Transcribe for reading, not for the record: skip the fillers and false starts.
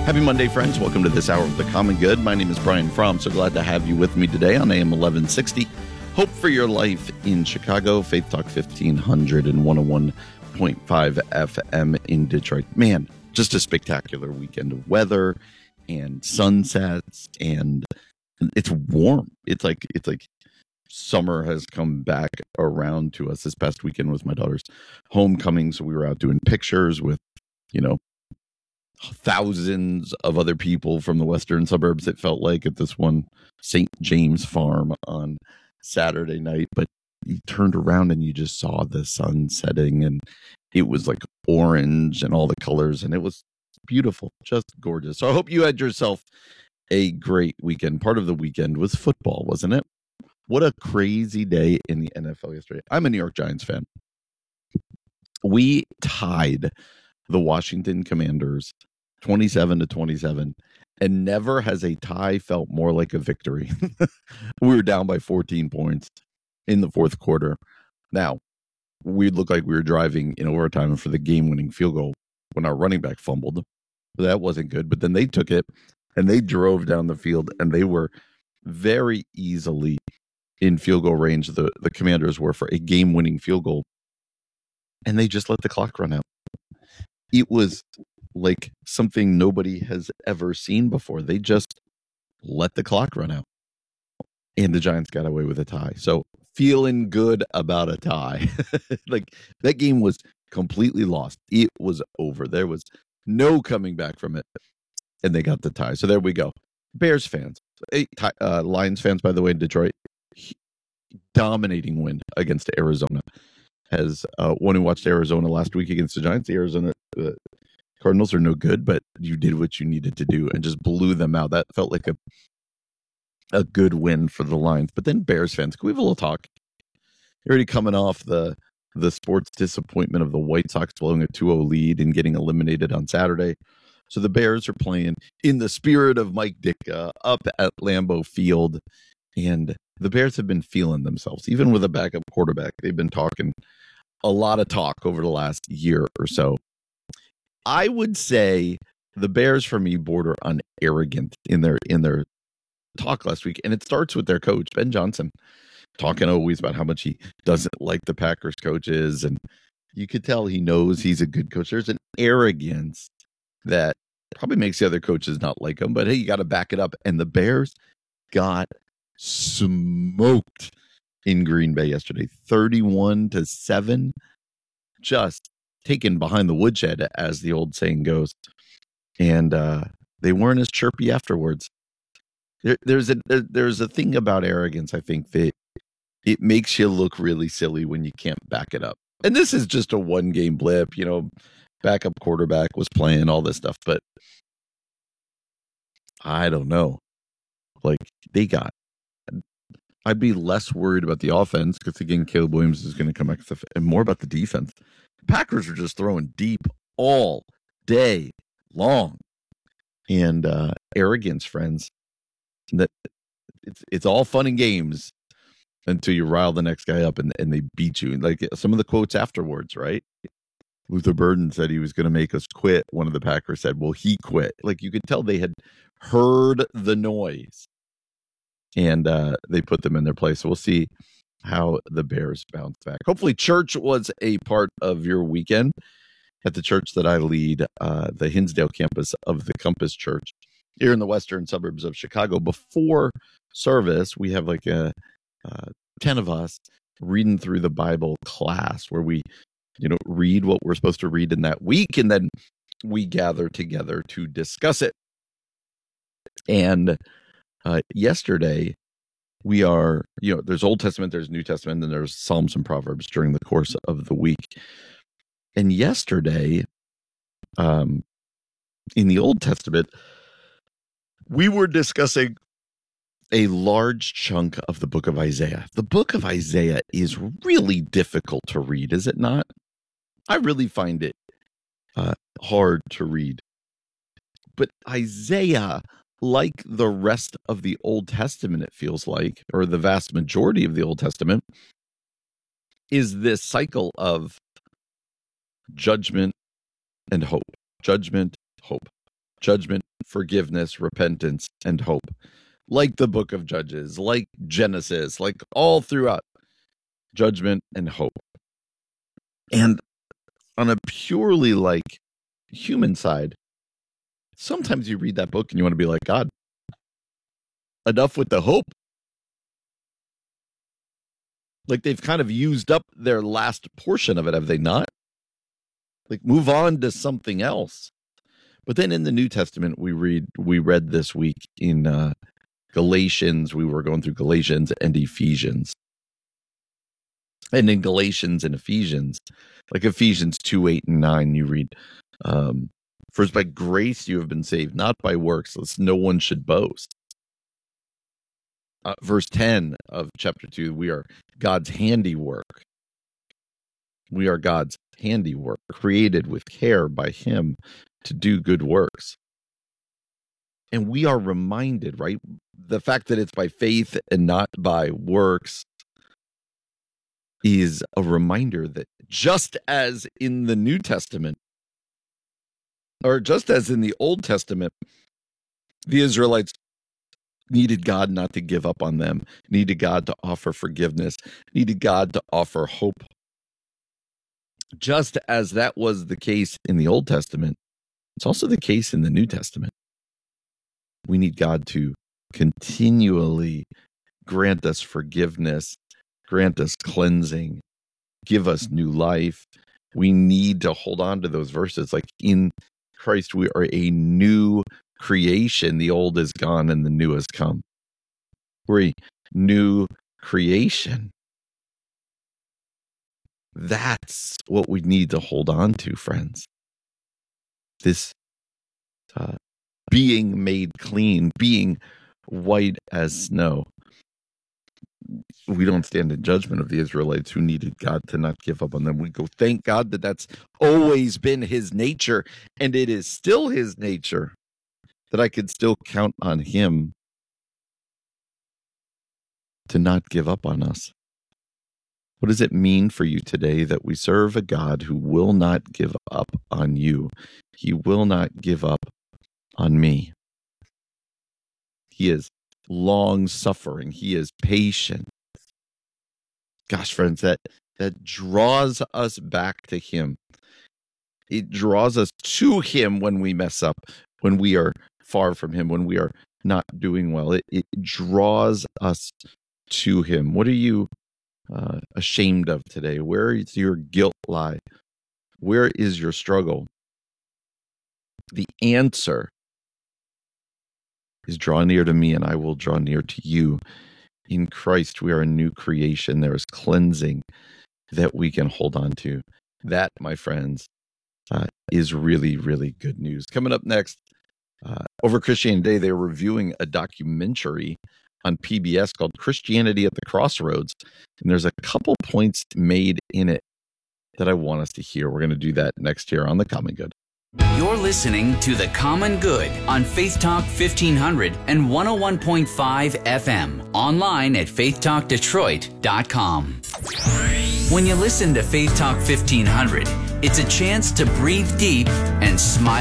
Happy Monday, friends. Welcome to this hour of The Common Good. My name is Brian Fromm. So glad to have you with me today on AM 1160. Hope for your life in Chicago. Faith Talk 1500 and 101.5 FM in Detroit. Man, just a spectacular weekend of weather and sunsets, and it's warm. It's like summer has come back around to us. This past weekend was my daughter's homecoming, so we were out doing pictures with, thousands of other people from the western suburbs, it felt like, at this one St. James farm on Saturday night. But you turned around and you just saw the sun setting, and it was like orange and all the colors, and it was beautiful, just gorgeous. So I hope you had yourself a great weekend. Part of the weekend was football, wasn't it? What a crazy day in the NFL yesterday. I'm a New York Giants fan. We tied the Washington Commanders 27-27, and never has a tie felt more like a victory. We were down by 14 points in the fourth quarter. Now, we looked like we were driving in overtime for the game-winning field goal when our running back fumbled. That wasn't good, but then they took it and they drove down the field, and they were very easily in field goal range. The Commanders were for a game-winning field goal, and they just let the clock run out. It was like something nobody has ever seen before. They just let the clock run out, and the Giants got away with a tie. So feeling good about a tie. Like, that game was completely lost. It was over. There was no coming back from it, and they got the tie. So there we go. Bears fans, Lions fans, by the way, in Detroit, dominating win against Arizona. As one who watched Arizona last week against the Giants, the Arizona Cardinals are no good, but you did what you needed to do and just blew them out. That felt like a good win for the Lions. But then Bears fans, can we have a little talk? You're already coming off the sports disappointment of the White Sox blowing a 2-0 lead and getting eliminated on Saturday. So the Bears are playing in the spirit of Mike Ditka up at Lambeau Field, and the Bears have been feeling themselves. Even with a backup quarterback, they've been talking a lot of talk over the last year or so. I would say the Bears, for me, border on arrogant in their talk last week, and it starts with their coach, Ben Johnson, talking always about how much he doesn't like the Packers coaches, and you could tell he knows he's a good coach. There's an arrogance that probably makes the other coaches not like him, but hey, you got to back it up. And the Bears got smoked in Green Bay yesterday, 31-7, just taken behind the woodshed, as the old saying goes. And they weren't as chirpy afterwards. There's a thing about arrogance, I think, that it makes you look really silly when you can't back it up. And this is just a one-game blip, backup quarterback was playing, all this stuff, but I don't know. Like, I'd be less worried about the offense because, again, Caleb Williams is going to come back, and more about the defense. The Packers are just throwing deep all day long. And arrogance, friends, that it's all fun and games until you rile the next guy up and they beat you. Like some of the quotes afterwards, right? Luther Burden said he was going to make us quit. One of the Packers said, well, he quit. Like, you could tell they had heard the noise, and they put them in their place. So we'll see how the Bears bounce back. Hopefully church was a part of your weekend. At the church that I lead, the Hinsdale campus of the Compass Church here in the western suburbs of Chicago. Before service, we have like 10 of us reading through the Bible class where we read what we're supposed to read in that week, and then we gather together to discuss it. And yesterday, we are, there's Old Testament, there's New Testament, and there's Psalms and Proverbs during the course of the week. And yesterday, in the Old Testament, we were discussing a large chunk of the book of Isaiah. The book of Isaiah is really difficult to read, is it not? I really find it hard to read. But Isaiah, like the rest of the Old Testament, it feels like, or the vast majority of the Old Testament, is this cycle of judgment and hope. Judgment, hope. judgment, forgiveness, repentance, and hope. Like the book of Judges, like Genesis, like all throughout, judgment and hope. And on a purely like human side, sometimes you read that book and you want to be like, God, enough with the hope. Like they've kind of used up their last portion of it, have they not? Like move on to something else. But then in the New Testament, we read this week in Galatians, we were going through Galatians and Ephesians. And in Galatians and Ephesians, like Ephesians 2, 8, and 9, you read, for it's by grace you have been saved, not by works, lest no one should boast. Verse 10 of chapter 2, we are God's handiwork. We are God's handiwork, created with care by Him to do good works. And we are reminded, right? The fact that it's by faith and not by works is a reminder that just as in the New Testament, or just as in the Old Testament, the Israelites needed God not to give up on them, needed God to offer forgiveness, needed God to offer hope. Just as that was the case in the Old Testament, it's also the case in the New Testament. We need God to continually grant us forgiveness, grant us cleansing, give us new life. We need to hold on to those verses. Like in Christ, we are a new creation. The old is gone and the new has come. We're a new creation. That's what we need to hold on to, friends. This being made clean, being white as snow. We don't stand in judgment of the Israelites who needed God to not give up on them. We go, thank God that that's always been His nature, and it is still His nature, that I could still count on Him to not give up on us. What does it mean for you today that we serve a God who will not give up on you? He will not give up on me. He is long-suffering. He is patient. Gosh, friends, that draws us back to Him. It draws us to Him when we mess up, when we are far from Him, when we are not doing well. It draws us to Him. What are you ashamed of today? Where is your guilt lie? Where is your struggle? The answer is draw near to me and I will draw near to you. In Christ, we are a new creation. There is cleansing that we can hold on to. That, my friends, is really, really good news. Coming up next, over Christianity Today, they're reviewing a documentary on PBS called Christianity at the Crossroads. And there's a couple points made in it that I want us to hear. We're going to do that next here on The Common Good. You're listening to The Common Good on Faith Talk 1500 and 101.5 FM. Online at faithtalkdetroit.com. When you listen to Faith Talk 1500, it's a chance to breathe deep and smile.